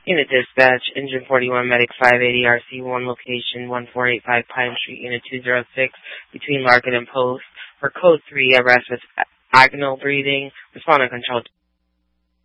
Unit Dispatch, Engine 41, Medic 580, RC1, location 1485 Pine Street, Unit 206, between Larkin and Post. For Code 3, arrest with agonal breathing. Respond on control.